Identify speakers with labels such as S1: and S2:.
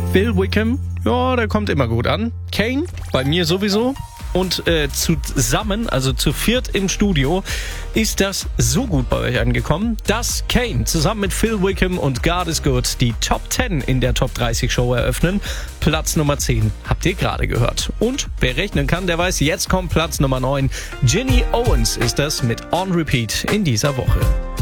S1: Phil Wickham, ja, der kommt immer gut an. Kane, bei mir sowieso. Und zusammen, also zu viert im Studio, ist das so gut bei euch angekommen, dass Kane zusammen mit Phil Wickham und God is Good die Top 10 in der Top 30 Show eröffnen. Platz Nummer 10 habt ihr gerade gehört. Und wer rechnen kann, der weiß, jetzt kommt Platz Nummer 9. Ginny Owens ist das mit On Repeat in dieser Woche.